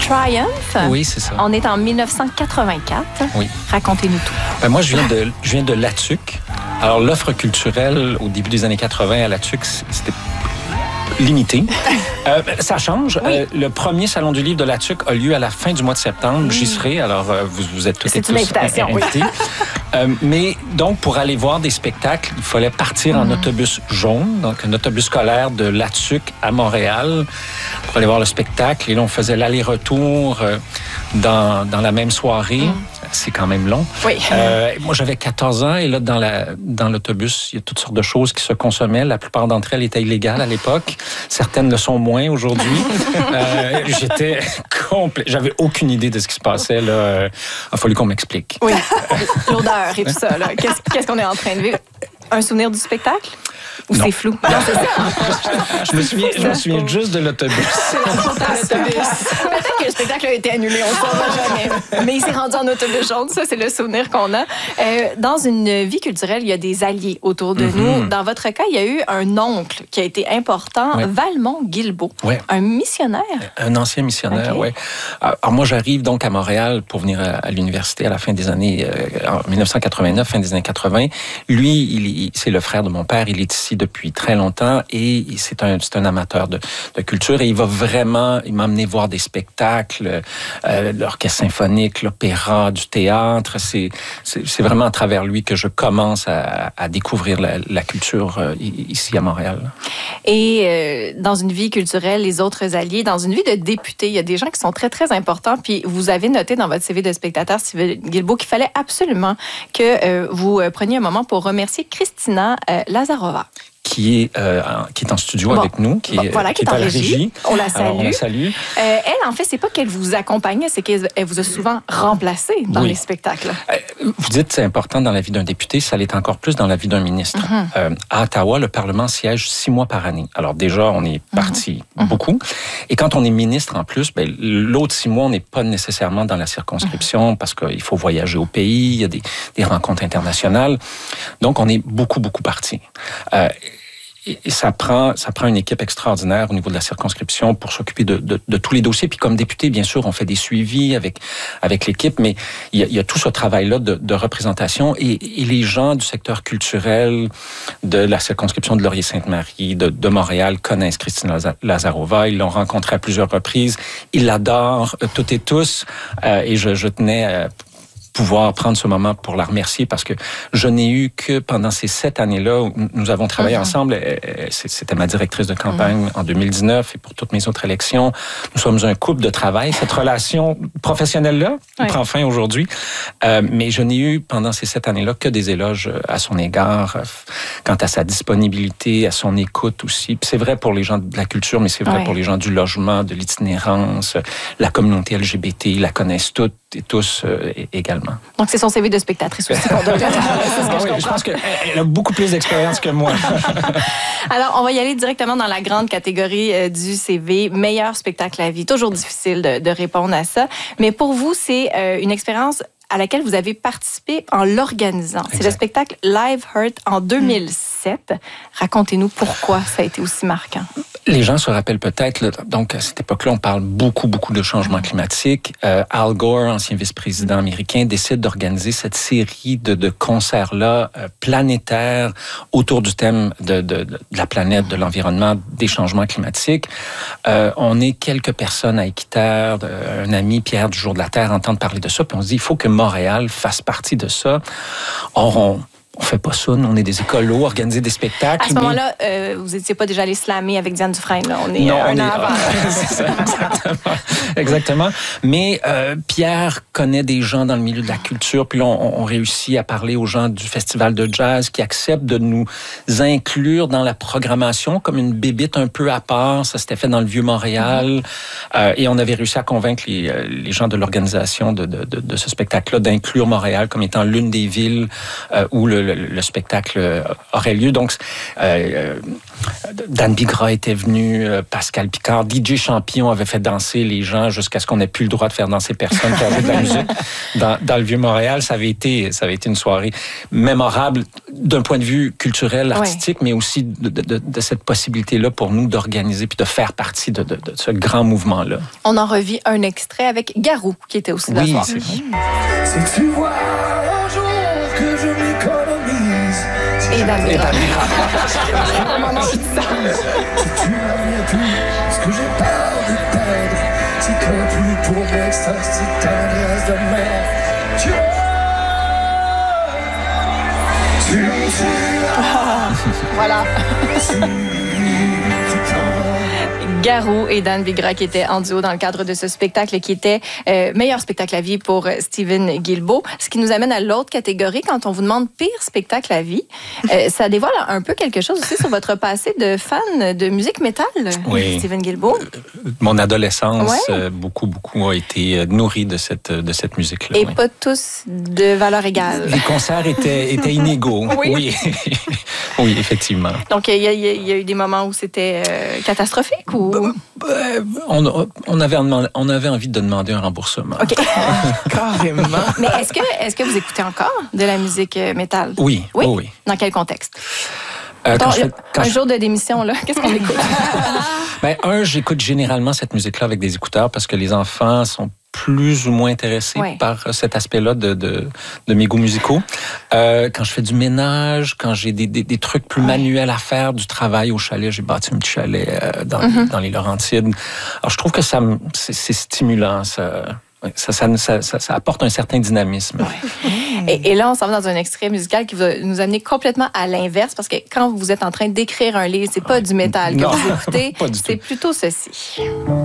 Triumph. Oui, c'est ça. On est en 1984. Oui. Racontez-nous tout. Moi, je viens de Latuc. Alors, l'offre culturelle au début des années 80 à Latuc, c'était limité. Ça change. Oui. Le premier Salon du livre de Latuc a lieu à la fin du mois de septembre. J'y serai, alors vous êtes toutes et tous invités. Mais donc, pour aller voir des spectacles, il fallait partir en autobus jaune, donc un autobus scolaire de Latuc à Montréal pour aller voir le spectacle. Et là, on faisait l'aller-retour dans la même soirée. C'est quand même long. Oui. Moi, j'avais 14 ans et là, dans l'autobus, il y a toutes sortes de choses qui se consommaient. La plupart d'entre elles étaient illégales à l'époque. Certaines le sont moins aujourd'hui. J'étais complet. J'avais aucune idée de ce qui se passait. Là. Il a fallu qu'on m'explique. Oui. L'odeur et tout ça. Là. Qu'est-ce qu'on est en train de vivre? Un souvenir du spectacle? Ou c'est flou? Non, c'est ça. Je me souviens juste de l'autobus. C'est la faute à l'autobus. Peut-être que le spectacle a été annulé, on ne saura jamais. Mais il s'est rendu en autobus jaune, ça, c'est le souvenir qu'on a. Dans une vie culturelle, il y a des alliés autour de nous. Dans votre cas, il y a eu un oncle qui a été important, Valmont Guilbeault, un missionnaire. Un ancien missionnaire, oui. Alors moi, j'arrive donc à Montréal pour venir à l'université à la fin des années, en 1989, fin des années 80. Lui, c'est le frère de mon père, il est ici depuis très longtemps et c'est un amateur de culture et il m'a amené voir des spectacles, l'orchestre symphonique, l'opéra, du théâtre. C'est vraiment à travers lui que je commence à découvrir la culture ici à Montréal. Et dans une vie culturelle, les autres alliés, dans une vie de député, il y a des gens qui sont très, très importants. Puis vous avez noté dans votre CV de spectateur, Sylvain Guilbeault, qu'il fallait absolument que vous preniez un moment pour remercier Christina Lazarova. Qui est en studio avec nous, qui est en à la régie. régie. On la salue. Alors, on la salue. Elle, en fait, c'est pas qu'elle vous accompagnait, c'est qu'elle vous a souvent remplacé dans les spectacles. Vous dites c'est important dans la vie d'un député, ça l'est encore plus dans la vie d'un ministre. À Ottawa, le Parlement siège 6 mois par année. Alors déjà, on est parti beaucoup. Et quand on est ministre en plus, l'autre 6 mois, on n'est pas nécessairement dans la circonscription parce qu'il faut voyager au pays, il y a des rencontres internationales. Donc, on est beaucoup parti. Et ça prend une équipe extraordinaire au niveau de la circonscription pour s'occuper de tous les dossiers. Puis comme député, bien sûr, on fait des suivis avec l'équipe, mais il y a tout ce travail-là de représentation. Et les gens du secteur culturel de la circonscription de Laurier-Sainte-Marie, de Montréal, connaissent Christine Lazarova. Ils l'ont rencontrée à plusieurs reprises. Ils l'adorent, toutes et tous. Et je tenais pouvoir prendre ce moment pour la remercier parce que je n'ai eu que pendant ces 7 années-là où nous avons travaillé ensemble. C'était ma directrice de campagne en 2019 et pour toutes mes autres élections. Nous sommes un couple de travail. Cette relation professionnelle-là prend fin aujourd'hui. Mais je n'ai eu pendant ces 7 années-là que des éloges à son égard quant à sa disponibilité, à son écoute aussi. Puis c'est vrai pour les gens de la culture, mais c'est vrai pour les gens du logement, de l'itinérance. La communauté LGBT, ils la connaissent toutes et tous également. Donc, c'est son CV de spectatrice aussi qu'on doit je pense qu'elle a beaucoup plus d'expérience que moi. Alors, on va y aller directement dans la grande catégorie du CV, meilleur spectacle à vie. Toujours difficile de répondre à ça. Mais pour vous, c'est une expérience à laquelle vous avez participé en l'organisant. C'est le spectacle Live Heart en 2007. Racontez-nous pourquoi ça a été aussi marquant. Les gens se rappellent peut-être, donc à cette époque-là, on parle beaucoup de changement climatique. Al Gore, ancien vice-président américain, décide d'organiser cette série de concerts-là planétaires autour du thème de la planète, de l'environnement, des changements climatiques. On est quelques personnes à Équiterre, un ami, Pierre du Jour de la Terre, entendre parler de ça, puis on se dit, il faut que Montréal fasse partie de ça. Or, on fait pas ça, nous, on est des écolos, organiser des spectacles. À ce moment-là, vous n'étiez pas déjà allé slammer avec Diane Dufresne, là. On est un an avant. C'est ça, exactement. Mais Pierre connaît des gens dans le milieu de la culture, puis là, on réussit à parler aux gens du festival de jazz qui acceptent de nous inclure dans la programmation comme une bébite un peu à part. Ça s'était fait dans le Vieux-Montréal. Et on avait réussi à convaincre les gens de l'organisation de ce spectacle-là d'inclure Montréal comme étant l'une des villes où le spectacle aurait lieu. Donc, Dan Bigra était venu, Pascal Picard, DJ Champion avait fait danser les gens jusqu'à ce qu'on n'ait plus le droit de faire danser personne qui avait de la musique dans le Vieux-Montréal. Ça avait été une soirée mémorable d'un point de vue culturel, artistique, mais aussi de cette possibilité-là pour nous d'organiser puis de faire partie de ce grand mouvement-là. On en revit un extrait avec Garou, qui était aussi là. Oui, c'est vrai. Si tu vois un jour que je m'économise, Et Dan Bigra. si tu n'as plus ce que j'ai peur de perdre, si t'as plus pour m'extraire, si t'as des restes de merde, tu me tueras. Voilà. Garou et Dan Bigra qui étaient en duo dans le cadre de ce spectacle qui était meilleur spectacle à vie pour Steven Guilbeault. Ce qui nous amène à l'autre catégorie. Quand on vous demande pire spectacle à vie, ça dévoile un peu quelque chose aussi sur votre passé de fan de musique métal, oui. Steven Guilbeault. Mon adolescence, beaucoup a été nourrie de cette musique-là. Et pas tous de valeur égale. Les concerts étaient inégaux. Oui. Oui, effectivement. Donc, il y a eu des moments où c'était catastrophique ou... On avait envie de demander un remboursement. OK. Carrément. Mais est-ce que vous écoutez encore de la musique métal? Oui. Dans quel contexte? Un jour de démission, là, qu'est-ce qu'on écoute? J'écoute généralement cette musique-là avec des écouteurs parce que les enfants sont plus ou moins intéressés par cet aspect-là de mes goûts musicaux. Quand je fais du ménage, quand j'ai des trucs plus manuels à faire, du travail au chalet, j'ai bâti un petit chalet dans les Laurentides. Alors, je trouve que c'est stimulant, ça apporte un certain dynamisme. Et là, on s'en va dans un extrait musical qui va nous amener complètement à l'inverse, parce que quand vous êtes en train d'écrire un livre, c'est pas du métal que vous écoutez, c'est plutôt ceci.